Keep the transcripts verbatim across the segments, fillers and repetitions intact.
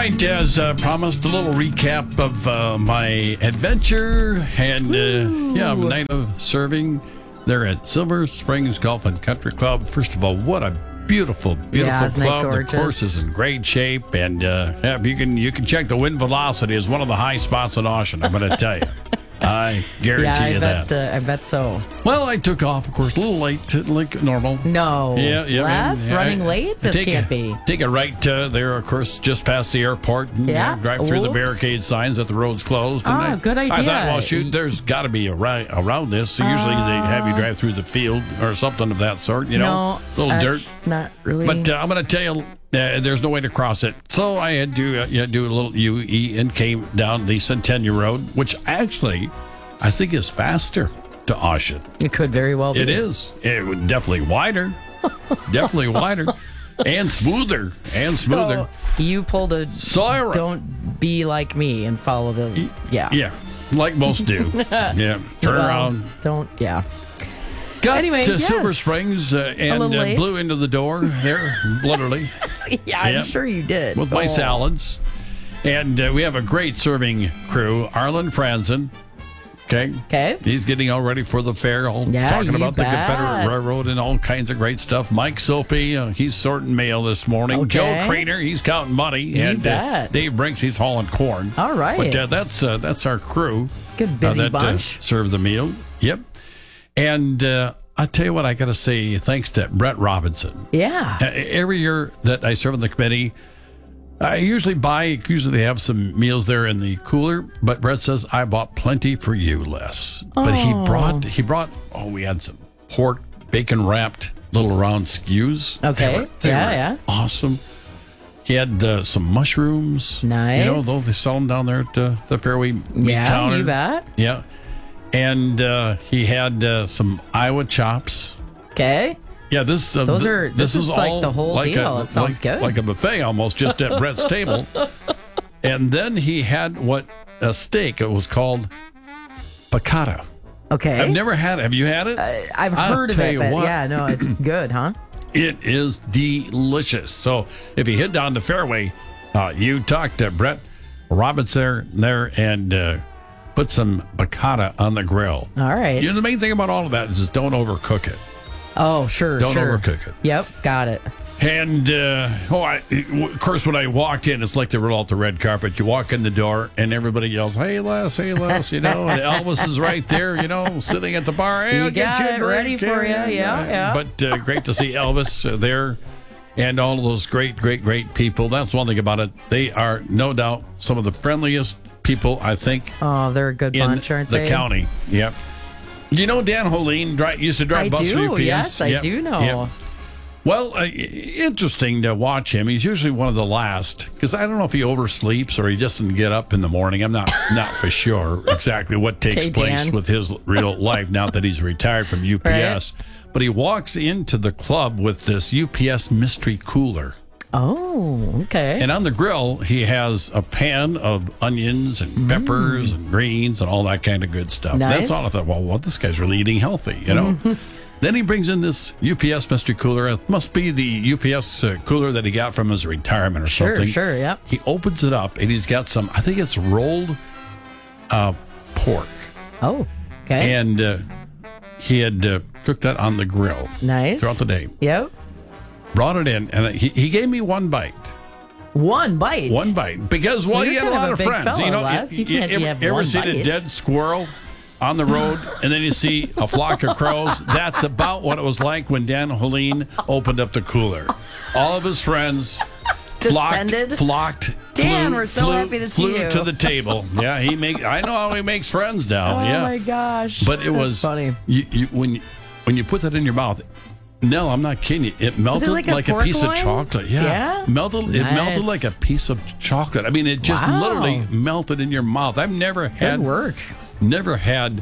right, as uh, promised, a little recap of uh, my adventure and uh, yeah, night of serving there at Silver Springs Golf and Country Club. First of all, what a beautiful, beautiful yeah, isn't it club. The gorgeous? course is in great shape, and uh, yeah, you can you can check the wind velocity is one of the high spots in Ocean. I'm going to tell you. I guarantee yeah, I you bet, that. Uh, I bet so. Well, I took off, of course, a little late, to, like normal. No. Yeah, yeah. Les, I mean, running I, late? This take can't a, be. Take a right uh, there, of course, just past the airport. And, Yeah. uh, drive through the Oops. barricade signs that the road's closed. And Ah, I, good I idea. thought, well, shoot, there's got to be a right around this. So usually they have you drive through the field or something of that sort, you know? No, a little dirt. that's not really. But uh, I'm going to tell you, uh, there's no way to cross it. So I had to uh, yeah, do a little U E and came down the Centennial Road, which actually I think is faster to Ocean. it could very well be. It is. It would definitely wider. definitely wider. And smoother. And smoother. So you pulled a So I, don't be like me and follow the. Yeah. yeah, like most do. Yeah. Turn Well, around. Don't. Yeah. Got Anyway, to yes. Silver Springs uh, and little uh, late. blew into the door there, literally, Yeah, I'm Yep. sure you did. with my Oh. salads. And uh, we have a great serving crew. Arlen Franzen. Okay. Okay. He's getting all ready for the fair, all Yeah, talking you about the bet. Confederate Railroad and all kinds of great stuff. Mike Soapy, uh, he's sorting mail this morning. Okay. Joe Craner, he's counting money. You and bet. Dave Brinks, he's hauling corn. All right. But uh, that's uh, that's our crew. Good busy uh, that, bunch. Uh, serve the meal. Yep. And uh, I tell you what, I got to say thanks to Brett Robinson. Yeah. Uh, every year that I serve on the committee, I usually buy, usually they have some meals there in the cooler, but Brett says, I bought plenty for you, Les. But he Oh. brought, he brought, oh, we had some pork, bacon wrapped little round skews. Okay. They were, they Yeah, were yeah. awesome. He had uh, some mushrooms. Nice. You know, those they sell them down there at uh, the Fairway meat Yeah, counter. you bet. Yeah. And uh, he had uh, some Iowa chops. Okay. Yeah, this uh, Those th- are- this is like the whole like deal. A, It sounds like, good. like a buffet almost, just at Brett's table. And then he had what a steak. It was called piccata. Okay. I've never had it. Have you had it? I've I'll heard of tell it, you but what. yeah, no, it's good, huh? It is delicious. So if you head down the fairway, uh, you talk to Brett Robinson there and uh, put some piccata on the grill. All right. You know, the main thing about all of that is just don't overcook it. Oh, sure, Don't sure. overcook it. Yep, got it. And, uh, oh, I, of course, when I walked in, it's like they roll out the red carpet. You walk in the door, and everybody yells, hey, Les, hey, Les, you know, and Elvis is right there, you know, sitting at the bar. Hey, You I'll get got you a it drink. ready for you. Yeah, yeah. But uh, great to see Elvis uh, there and all of those great, great, great people. That's one thing about it. They are, no doubt, some of the friendliest people, I think, Oh, they're a good in bunch, aren't the they? county. Yep. Do you know Dan Holeen dri- used to drive I bus for U do, P S? yes, I Yep, do know. yep. Well, uh, interesting to watch him. He's usually one of the last because I don't know if he oversleeps or he just doesn't get up in the morning. I'm not not for sure exactly what takes Okay, place Dan. with his real life now that he's retired from U P S. But he walks into the club with this U P S mystery cooler. Oh, okay. And on the grill, he has a pan of onions and peppers and greens and all that kind of good stuff. Mm. Nice. That's all. I thought, well, well, this guy's really eating healthy, you know? Then he brings in this U P S mystery cooler. It must be the U P S uh, cooler that he got from his retirement or sure, something. sure, yep. He opens it up, and he's got some, I think it's rolled uh, pork. Oh, okay. And uh, he had uh, cooked that on the grill Nice. throughout the day. Yep. Brought it in, and he, he gave me one bite. One bite. One bite. Because, well, You're you had a kind lot of of a big friends. fella, you know, Les. You can't ever, have ever one seen a bite. dead squirrel on the road and then you see a flock of crows? That's about what it was like when Dan Holeen opened up the cooler. All of his friends flocked, Descended? flocked, Dan, flew, we're so flew, happy to see flew you. to the table. Yeah, he make. I know how he makes friends now. Oh, yeah, my gosh. but it That's was funny. You, you, when you, when you put that in your mouth. No, I'm not kidding you. It melted like like, a a, pork piece loin? of chocolate. Yeah, Yeah? melted. It melted Nice. like a piece of chocolate. I mean, it just Wow. literally melted in your mouth. I've never had Good work. never had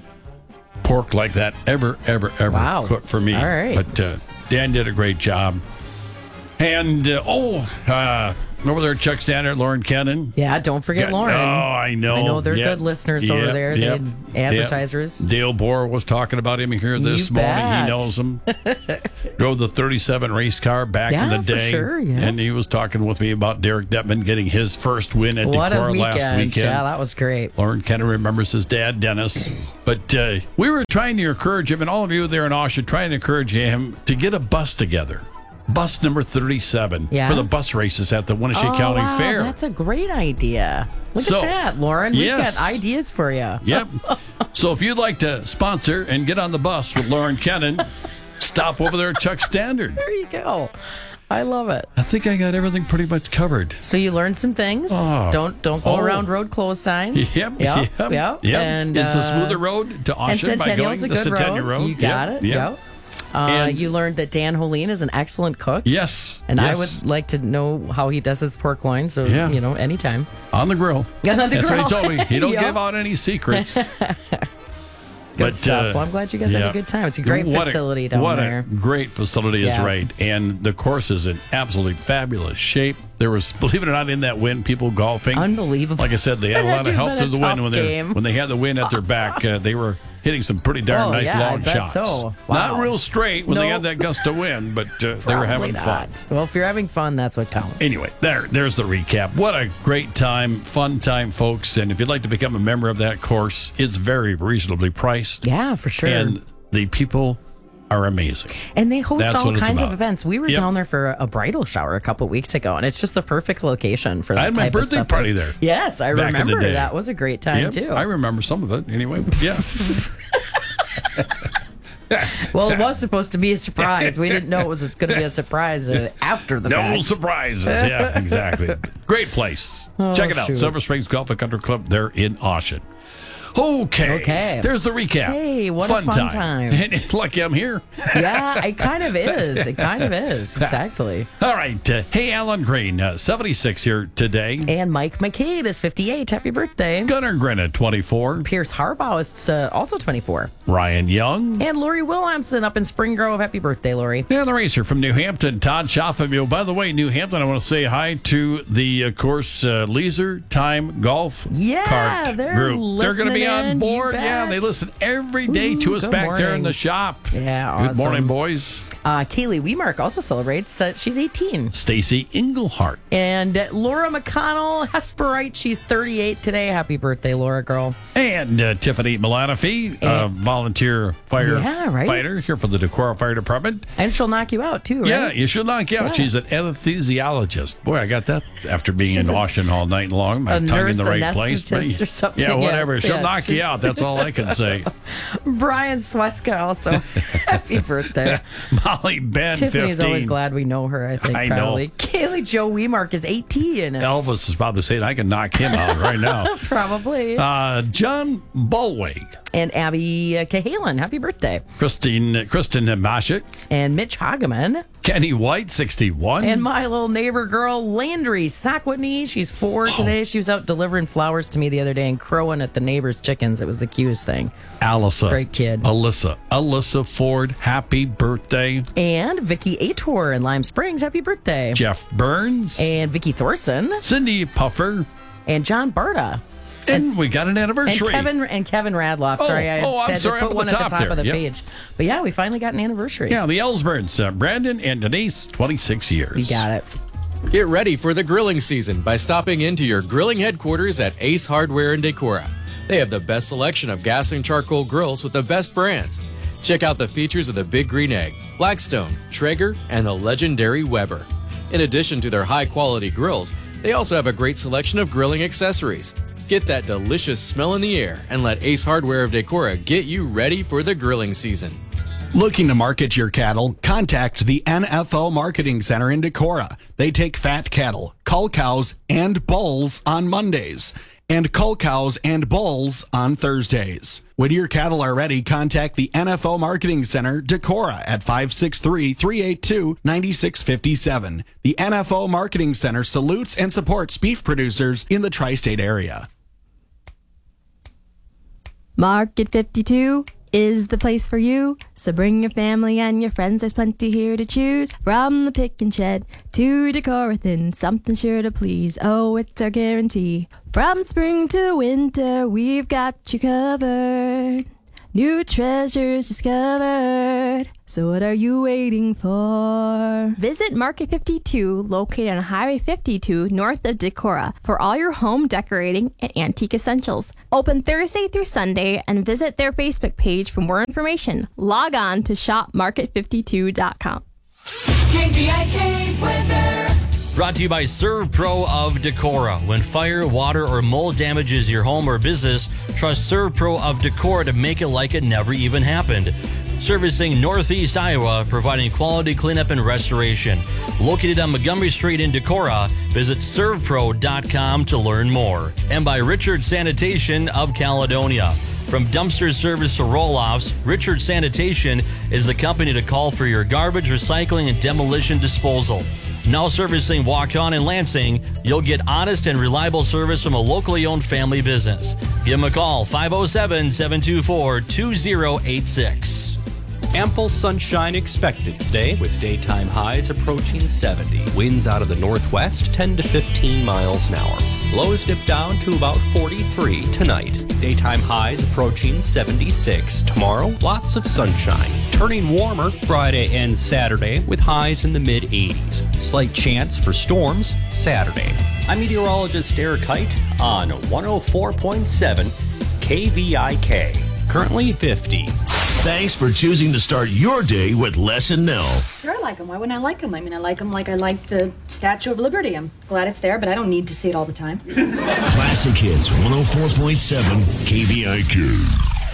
pork like that ever, ever, ever Wow. cooked for me. All right. But uh, Dan did a great job. And uh, oh, uh, over there at Chuck Standard, Lauren Cannon. Yeah, don't forget Yeah, Lauren. Oh, I know. I know they're Yep. good listeners Yep. over there. Yep. They advertisers. Yep. Dale Bohr was talking about him here this You morning. bet. He knows him. Drove the thirty-seven race car back in Yeah, the for day. sure, yeah. And he was talking with me about Derek Detman getting his first win at What a Decorah weekend. last weekend. Yeah, that was great. Lauren Kenner remembers his dad, Dennis. But uh, we were trying to encourage him, and all of you there in Oshawa, trying to encourage him to get a bus together. Bus number thirty-seven Yeah? for the bus races at the Winnebago Oh, County wow, Fair. that's a great idea. Look So, at that, Lauren. We've yes. got ideas for you. Yep. So if you'd like to sponsor and get on the bus with Lauren Kennan, stop over there at Chuck Standard. There you go. I love it. I think I got everything pretty much covered. So you learned some things. Oh. Don't don't go Oh. around road closed signs. Yep, yep, yep, yep. yep. And it's a uh, smoother road to And Oshawa by going Centennial's a the good Centennial road. Road. You got Yep, it. yep. Yep. Uh, And- you learned that Dan Holine is an excellent cook. Yes. And I yes. would like to know how he does his pork loin. So, Yeah. you know, anytime. On the grill. Yeah, on the That's grill. what he told me. He don't Yep. give out any secrets. Good But, stuff. uh, Well, I'm glad you guys had yeah. a good time. It's a great What facility down what there. a great facility is Yeah. right. And the course is in absolutely fabulous shape. There was, believe it or not, in that wind, people golfing. Unbelievable. Like I said, they had a That lot of had to help have to been the a wind when tough they game. when they had the wind at their back. Uh, they were hitting some pretty darn Oh, nice yeah, I long bet shots. so. Not Wow. real straight when they No. had that gust of wind, but uh, they were Probably having not. fun. Well, if you're having fun, that's what counts. Anyway, there, there's the recap. What a great time, fun time, folks. And if you'd like to become a member of that course, it's very reasonably priced. Yeah, for sure. And the people are amazing. And they host That's all what it's kinds of about. events. We were Yep. down there for a bridal shower a couple weeks ago, and it's just the perfect location for that I had my type birthday of stuff. party there. Yes, I Back in the remember. day. That was a great time, Yep, too. I remember some of it. Anyway, yeah. Well, it was supposed to be a surprise. We didn't know it was going to be a surprise uh, after the No fact. surprises. Yeah, exactly. Great place. Check it out. Oh, shoot. Silver Springs Golf and Country Club. They're in Oshawa. Okay. Okay. There's the recap. Hey, what a fun time. And lucky I'm here. Yeah, it kind of is. It kind of is. Exactly. All right. Uh, hey, Alan Green, uh, seventy-six here today. And Mike McCabe is fifty-eight. Happy birthday. Gunnar Grenna, twenty-four. Pierce Harbaugh is uh, also twenty-four. Ryan Young. And Lori Williamson up in Spring Grove. Happy birthday, Lori. And the racer from New Hampton, Todd Schaffenmühl. By the way, New Hampton, I want to say hi to the, of course, uh, Leisure Time Golf Yeah, Cart they're group. They're going to be listening on in, board. you Yeah, they bet. listen every day Ooh, to us good back there in morning. the shop. Yeah, Good awesome. morning, boys. Uh, Kaylee Wemark also celebrates. Uh, she's eighteen. Stacy Englehart. And uh, Laura McConnell Hesperite, she's thirty-eight today. Happy birthday, Laura girl. And uh, Tiffany Malanofi, uh, volunteer firefighter Yeah, right. fighter here for the Decorah Fire Department. And she'll knock you out, too, right? Yeah, you should knock you out. Yeah. She's an anesthesiologist. Boy, I got that after being She's in a- Washington all night long. My a tongue in nurse the right place. anesthetist or something, Yeah, yes, whatever. She'll yeah, knock you she's- out. That's all I can say. Brian Sweska also. Happy birthday. Molly Ben, Tiffany's fifteen. always glad we know her, I think, I know. probably. Kaylee Joe Wemark is eighteen. Elvis is probably saying I can knock him out right now. Probably. Uh, John Bulwig, and Abby uh, Cahalan. Happy birthday. Christine, Kristen Mashik, And Mitch Hageman. Kenny White, sixty-one. And my little neighbor girl, Landry Sackwitney. She's four today. She was out delivering flowers to me the other day and crowing at the neighbor's chickens. It was the cutest thing. Alyssa. Great kid. Alyssa. Alyssa Ford, happy birthday. And Vicky Ator in Lime Springs. Happy birthday. Jeff Burns. And Vicky Thorson. Cindy Puffer. And John Barta. And we got an And anniversary. Kevin and Kevin Radloff. Oh, Sorry, I oh, I'm said sorry, to up put at one the at the top top there. of the Yep. page. But yeah, we finally got an anniversary. Yeah, the Ellsburns, uh, Brandon and Denise, twenty-six years. You got it. Get ready for the grilling season by stopping into your grilling headquarters at Ace Hardware in Decorah. They have the best selection of gas and charcoal grills with the best brands. Check out the features of the Big Green Egg, Blackstone, Traeger, and the legendary Weber. In addition to their high-quality grills, they also have a great selection of grilling accessories. Get that delicious smell in the air and let Ace Hardware of Decorah get you ready for the grilling season. Looking to market your cattle? Contact the N F O Marketing Center in Decorah. They take fat cattle, cull cows, and bulls on Mondays, and cull cows and bulls on Thursdays. When your cattle are ready, contact the N F O Marketing Center, Decorah, at five six three, three eight two, nine six five seven. The N F O Marketing Center salutes and supports beef producers in the tri-state area. Market fifty-two is the place for you. So bring your family and your friends, there's plenty here to choose. From the pick and shed to Decorathin, something sure to please. Oh, it's our guarantee. From spring to winter, we've got you covered. New treasures discovered. So what are you waiting for? Visit Market fifty-two, located on Highway fifty-two, north of Decorah, for all your home decorating and antique essentials. Open Thursday through Sunday, and visit their Facebook page for more information. Log on to shop market fifty-two dot com. K V I K weather. Brought to you by ServPro of Decorah. When fire, water, or mold damages your home or business, trust ServPro of Decorah to make it like it never even happened. Servicing Northeast Iowa, providing quality cleanup and restoration. Located on Montgomery Street in Decorah, visit serv pro dot com to learn more. And by Richard Sanitation of Caledonia. From dumpster service to roll-offs, Richard Sanitation is the company to call for your garbage, recycling, and demolition disposal. Now servicing Waukon and Lansing, you'll get honest and reliable service from a locally owned family business. Give them a call, five oh seven, seven two four, two oh eight six. Ample sunshine expected today with daytime highs approaching seventy. Winds out of the northwest ten to fifteen miles an hour. Lows dip down to about forty-three tonight. Daytime highs approaching seventy-six. Tomorrow, lots of sunshine. Turning warmer Friday and Saturday with highs in the mid eighties. Slight chance for storms Saturday. I'm meteorologist Eric Height on one oh four point seven K V I K. Currently fifty. Thanks for choosing to start your day with Les and Nell. Sure, I like them. Why wouldn't I like them? I mean, I like them like I like the Statue of Liberty. I'm glad it's there, but I don't need to see it all the time. Classic Hits one oh four point seven K V I K.